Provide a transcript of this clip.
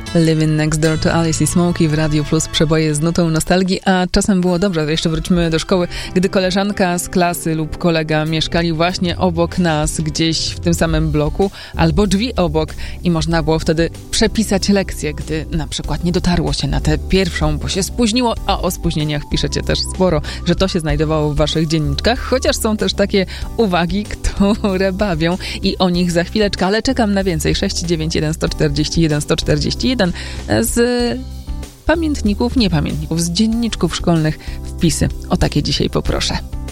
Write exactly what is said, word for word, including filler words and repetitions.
Living Next Door to Alice i Smokey w Radiu Plus, przeboje z nutą nostalgii, a czasem było dobrze. Jeszcze wróćmy do szkoły, gdy koleżanka z klasy lub kolega mieszkali właśnie obok nas, gdzieś w tym samym bloku, albo drzwi obok i można było wtedy przepisać lekcję, gdy na przykład nie dotarło się na tę pierwszą, bo się spóźniło, a o spóźnieniach piszecie też sporo, że to się znajdowało w waszych dzienniczkach, chociaż są też takie uwagi, które bawią i o nich za chwileczkę, ale czekam na więcej. sześć dziewięć jeden sto czterdzieści jeden sto czterdzieści jeden z pamiętników, nie pamiętników, z dzienniczków szkolnych wpisy. O takie dzisiaj poproszę.